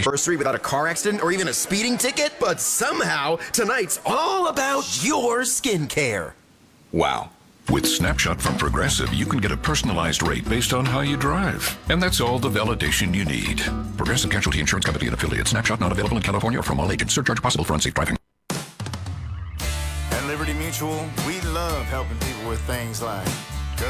anniversary without a car accident or even a speeding ticket, but somehow tonight's all about your skincare. Wow. With Snapshot from Progressive, you can get a personalized rate based on how you drive. And that's all the validation you need. Progressive Casualty Insurance Company and affiliates. Snapshot not available in California or from all agents. Surcharge possible for unsafe driving. At Liberty Mutual, we love helping people with things like